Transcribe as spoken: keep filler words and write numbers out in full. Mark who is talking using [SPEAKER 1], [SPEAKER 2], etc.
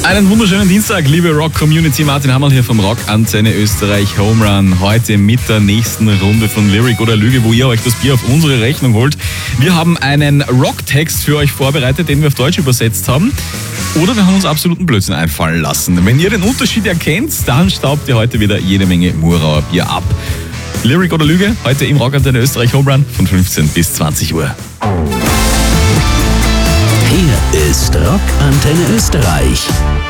[SPEAKER 1] Einen wunderschönen Dienstag, liebe Rock-Community. Martin Hammerl hier vom Rock Antenne Österreich Home Run. Heute mit der nächsten Runde von Lyric oder Lüge, wo ihr euch das Bier auf unsere Rechnung holt. Wir haben einen Rocktext für euch vorbereitet, den wir auf Deutsch übersetzt haben. Oder wir haben uns absoluten Blödsinn einfallen lassen. Wenn ihr den Unterschied erkennt, dann staubt ihr heute wieder jede Menge Murauer Bier ab. Lyric oder Lüge, heute im Rock Antenne Österreich Home Run von fünfzehn bis zwanzig Uhr.
[SPEAKER 2] Hier ist Rock Antenne Österreich.